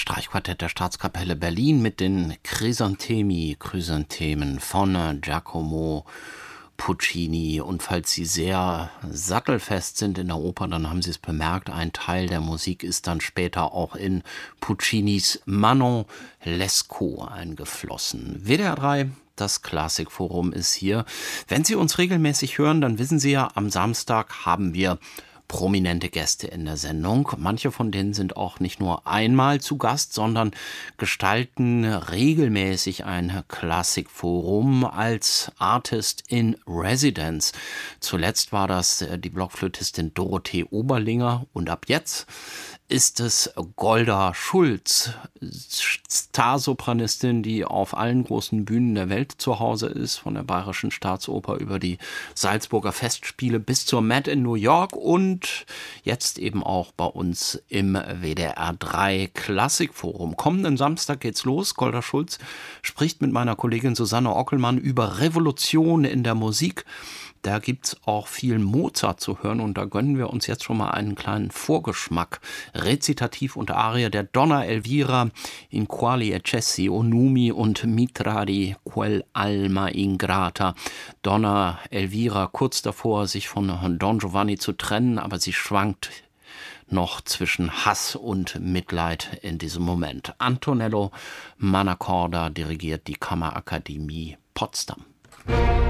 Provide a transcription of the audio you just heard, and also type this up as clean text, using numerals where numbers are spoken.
Streichquartett der Staatskapelle Berlin mit den Chrysanthemen von Giacomo Puccini. Und falls Sie sehr sattelfest sind in der Oper, dann haben Sie es bemerkt, ein Teil der Musik ist dann später auch in Puccinis Manon Lescaut eingeflossen. WDR 3, das Klassikforum ist hier. Wenn Sie uns regelmäßig hören, dann wissen Sie ja, am Samstag haben wir prominente Gäste in der Sendung. Manche von denen sind auch nicht nur einmal zu Gast, sondern gestalten regelmäßig ein Klassikforum als Artist in Residence. Zuletzt war das die Blockflötistin Dorothee Oberlinger und ab jetzt ist es Golda Schulz, Starsopranistin, die auf allen großen Bühnen der Welt zu Hause ist, von der Bayerischen Staatsoper über die Salzburger Festspiele bis zur Met in New York und jetzt eben auch bei uns im WDR 3 Klassikforum. Kommenden Samstag geht's los. Golda Schulz spricht mit meiner Kollegin Susanne Ockelmann über Revolution in der Musik. Da gibt's auch viel Mozart zu hören und da gönnen wir uns jetzt schon mal einen kleinen Vorgeschmack. Rezitativ und Arie der Donna Elvira in Quali eccessi onumi und mitra di quel alma ingrata. Donna Elvira kurz davor, sich von Don Giovanni zu trennen, aber sie schwankt noch zwischen Hass und Mitleid in diesem Moment. Antonello Mannacorda dirigiert die Kammerakademie Potsdam.